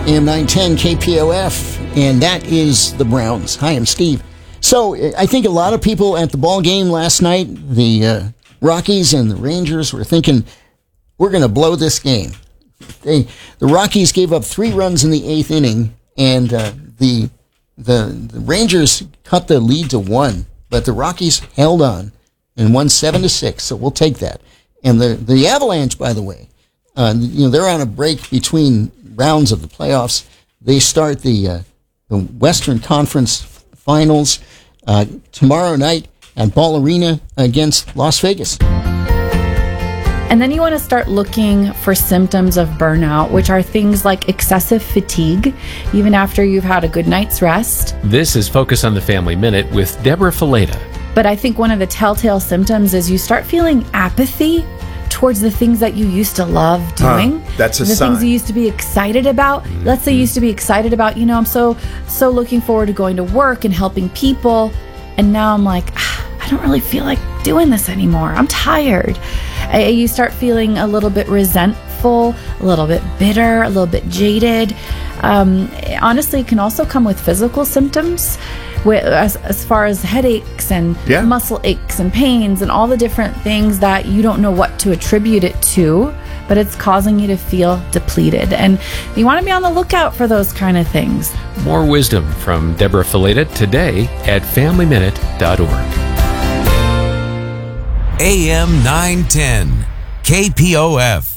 AM 910 KPOF, and that is the Browns. Hi, I'm Steve. So I think a lot of people at the ball game last night, the Rockies and the Rangers, were thinking, we're going to blow this game. The Rockies gave up 3 runs in the 8th inning, and the Rangers cut the lead to 1, but the Rockies held on and won 7-6, so we'll take that. And the Avalanche, by the way, they're on a break between rounds of the playoffs. They start the Western Conference Finals tomorrow night at Ball Arena against Las Vegas. And then you want to start looking for symptoms of burnout, which are things like excessive fatigue, even after you've had a good night's rest. This is Focus on the Family Minute with Deborah Fileta. But I think one of the telltale symptoms is you start feeling apathy towards the things that you used to love doing. That's a the sign. things you used to be excited about. Let's say you used to be excited about, I'm so looking forward to going to work and helping people. And now I'm like, I don't really feel like doing this anymore. I'm tired. You start feeling a little bit resentful, a little bit bitter, a little bit jaded. Honestly, it can also come with physical symptoms, as far as headaches and muscle aches and pains and all the different things that you don't know what to attribute it to, but it's causing you to feel depleted. And you want to be on the lookout for those kind of things. More wisdom from Deborah Fileta today at FamilyMinute.org. AM 910 KPOF.